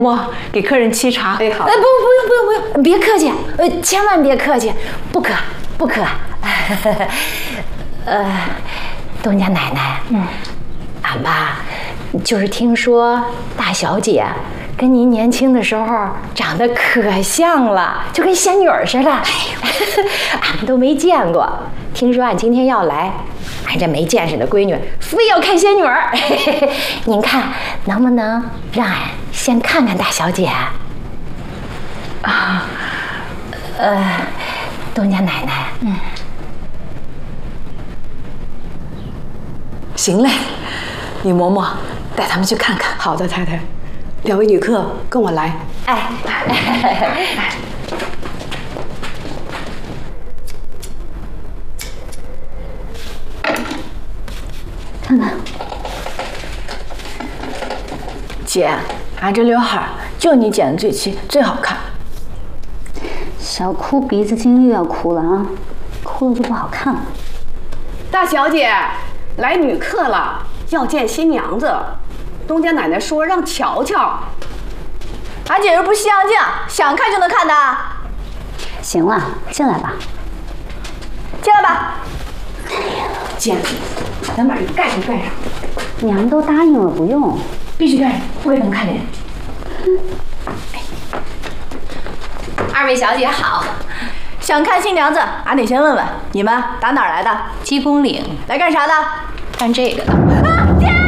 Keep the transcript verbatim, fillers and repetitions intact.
我给客人沏茶。 哎，好。 哎，不，不用，不用，不用，别客气，呃，千万别客气，不渴，不渴。呃，东家奶奶，嗯，俺吧，就是听说大小姐跟您年轻的时候长得可像了，就跟仙女儿似的。俺们都没见过，听说俺今天要来，俺这没见识的闺女非要看仙女儿。您看能不能让俺先看看大小姐？啊，呃，东家奶奶，嗯， 行嘞，你嬷嬷带他们去看看。 好的，太太，两位女客跟我来。 哎，看看， 姐，俺这刘海就你剪的最齐，最好看。 小哭鼻子筋又要哭了啊，哭了就不好看了。 大小姐，来女客了，要见新娘子。东家奶奶说让瞧瞧。 俺姐又不是西洋镜，想看就能看的。 行了，进来吧。 进来吧。 姐，咱把这盖上盖上。 娘都答应了，不用。 必须盖上，不给他们看见。 二位小姐好， 想看新娘子，俺得先问问你们打哪儿来的？ 鸡公岭来干啥的？ 看这个的。 啊，姐！